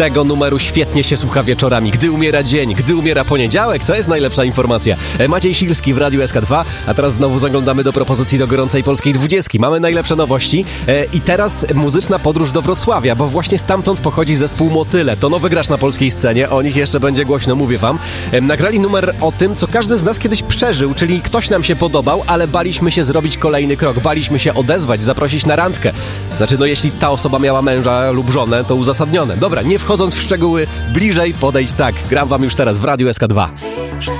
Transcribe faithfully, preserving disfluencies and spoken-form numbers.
Tego numeru świetnie się słucha wieczorami. Gdy umiera dzień, gdy umiera poniedziałek, to jest najlepsza informacja. Maciej Silski w Radiu S K dwa, a teraz znowu zaglądamy do propozycji do gorącej polskiej dwudziestki. Mamy najlepsze nowości i teraz muzyczna podróż do Wrocławia, bo właśnie stamtąd pochodzi zespół Motyle. To nowy gracz na polskiej scenie, o nich jeszcze będzie głośno, mówię wam. Nagrali numer o tym, co każdy z nas kiedyś przeżył, czyli ktoś nam się podobał, ale baliśmy się zrobić kolejny krok, baliśmy się odezwać, zaprosić na randkę. Znaczy, no jeśli ta osoba miała męża lub żonę, to uzasadnione. Dobra, nie wchodząc w szczegóły, bliżej podejdź tak. Gram wam już teraz w Radiu S K dwa.